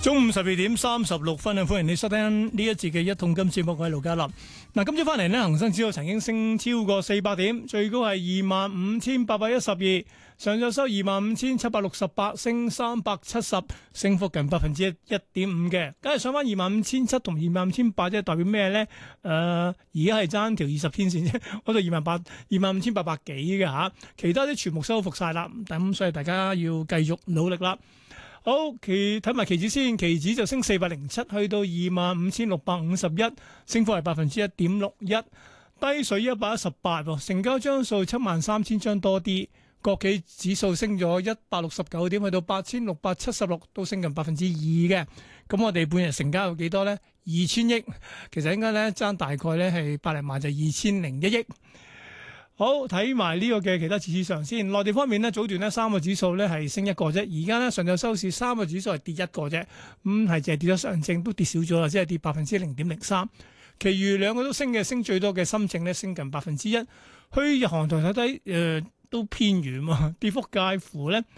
中午12:36啊，歡迎你收聽呢一節嘅一桶金節目，我係盧家樂。嗱，今朝翻嚟呢，恒生指數曾經升超過400點，最高係25,812，上晝收25,768，升370，升幅近1.5%嘅。梗係上翻25,700同25,800，即係代表咩呢？而家係爭條20天線啫，嗰度25,800幾嘅嚇，其他啲全部收復晒啦。咁所以大家要繼續努力啦。好，睇埋期指先，期指就升407，去到25,651，升幅係1.61%，低水118，成交張數73,000張多啲。國企指數升咗169點，去到8,676，都升近2%嘅。咁我哋半日成交有幾多呢？2,000億，其實應該咧爭大概咧係百零萬，就2,001億。好，睇埋呢個嘅其他指數上先。內地方面呢，早段呢3個指數呢係升一個啫，而家呢上晝收市3個指數係跌一個啫，係淨係跌咗上證都跌少咗啦，即係跌0.03%。其餘兩個都升嘅，升最多嘅深證呢升近1%。去日韓台睇睇，都偏遠喎，跌幅介乎呢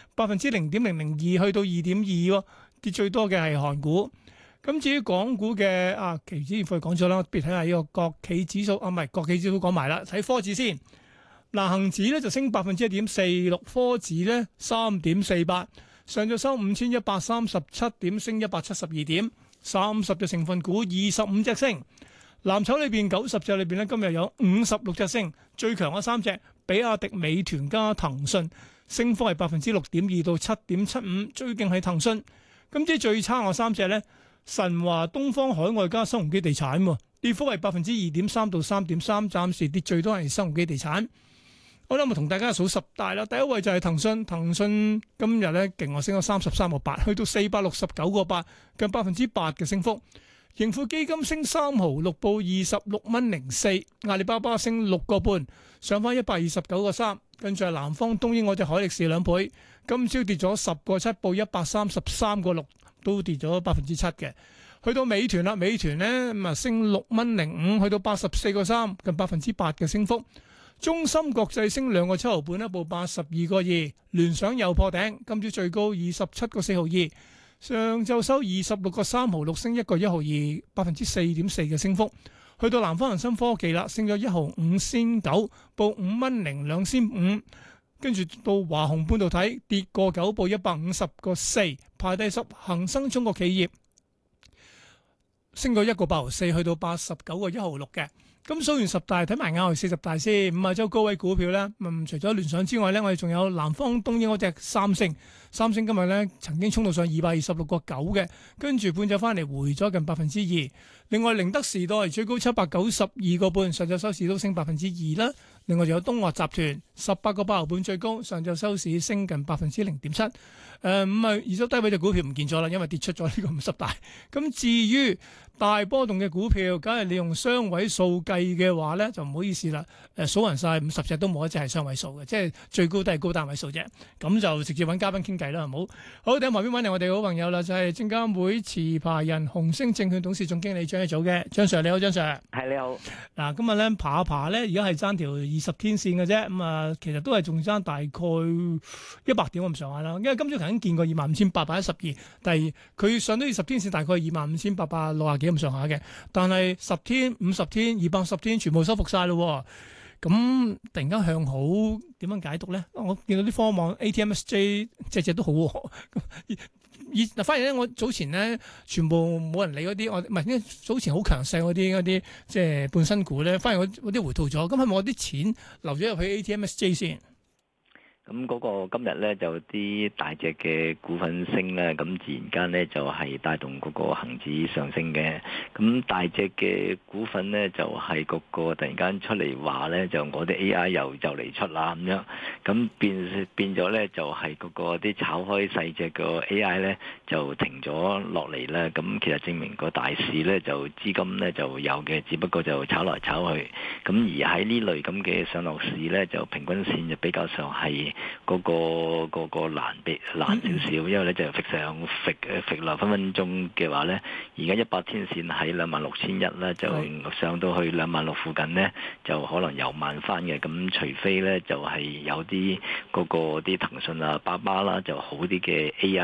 0.002去到2.2喎，跌最多嘅係韓股。咁至於港股嘅期指現貨講咗啦，不如睇下呢個國企指數，唔係國企指數講埋啦，睇科指先。嗱，恒指咧就升1.46%，科指咧3.48%，上晝收5,137點，升172點，30隻成分股25隻升。藍籌裏邊90隻裏邊咧，今日有56隻升，最強嘅3隻，比亞迪、美團加騰訊，升幅係6.2%到7.75%，最勁係騰訊。咁即係最差嘅3隻咧，神華、東方海外加新鴻基地產，跌幅係2.3%到3.3%，暫時跌最多係新鴻基地產。好啦，我同大家數十大啦。第一位就係騰訊，騰訊今日咧勁，我升咗33.8%，去到469.8，近8%嘅升幅。盈富基金升3毫6，報26.04蚊。阿里巴巴升6個半，上翻129.3。跟住係南方東英嗰隻海力士2倍，今朝跌咗10.7，報133.6，都跌咗7%嘅。去到美團啦，美團咧咁升6.05，去到84.3，近8%嘅升幅。中芯國際升2個7毫半，報82.2。聯想又破頂，今朝最高27.4毫2，上晝收26.3毫6，升1個1毫2，4.4%嘅升幅。去到南方恒生科技啦，升咗1毫5仙9，報5.02仙5。跟住到華虹半導體跌個9，報150.4，排第10。恒生中國企業升咗1個8毫4，去到89.1毫6嘅。咁數完十大，睇埋亞匯40大先。5周高位股票咧，除咗聯想之外咧，我哋仲有南方東英嗰隻三星。三星今日咧曾經衝到上226.9嘅，跟住半晝翻嚟回咗近2%。另外寧德時代最高792.5，上晝收市都升2%啦。另外仲有東華集團18.8毫半最高，上晝收市升近0.7%。二周低位嘅股票唔見咗啦，因為跌出咗呢個50大。咁至於大波動嘅股票，梗係你用雙位數計嘅話咧，就唔好意思啦。數勻晒50隻都冇一隻係雙位數嘅，即係最高都係高單位數啫。咁就直接揾嘉賓傾偈啦，好唔好？好，喺旁邊揾嚟我哋好朋友啦，就係證監會持牌人、紅星證券董事總經理張益祖嘅張 Sir，你好，張 Sir。 係，你好。 嗱，今日咧爬一爬咧，而家係爭條20天線嘅啫。其實都係仲爭大概100點咁上下啦。因為今朝曾經見過25,812，但係佢上到20天線大概25,860幾咁上下嘅。但係10天、50天、210天全部收復晒咯。咁突然間向好，點樣解讀咧？我見到啲科網 ATMSJ 隻都好喎。嗱，反而咧，我早前咧全部冇人理嗰啲，我唔係，因為早前好強勢嗰啲即係半新股咧，反而嗰啲回吐咗。咁係咪我啲錢流咗入去 ATMSJ 先？ 咁嗰個今日咧就啲大隻嘅股份升咧，咁自然間咧就係帶動嗰個恆指上升嘅。咁大隻嘅股份咧就係嗰個突然間出嚟話咧，就我哋 AI 又就嚟出啦咁樣，咁變咗咧就係嗰個啲炒開細隻個 AI 咧就停咗落嚟啦。咁其實證明個大市咧就資金咧就有嘅，只不過就炒來炒去。咁而喺呢類咁嘅上落市咧，就平均線就比較上係嗰個難少少，因為咧就揈落分分鐘嘅話咧，而家100天線喺26,100咧，就上到去26,000附近咧，就可能又慢翻嘅。咁除非咧就係有啲嗰個啲騰訊啊、巴巴啦就好啲嘅 AI。